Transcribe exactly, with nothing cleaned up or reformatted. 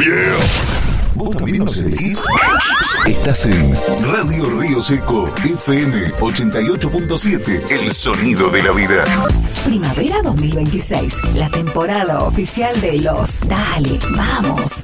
yeah. ¿Vos también nos elegís? Estás en Radio Río Seco, F M ochenta y ocho punto siete, el sonido de la vida. Primavera dos mil veintiséis, la temporada oficial de los Dale, vamos,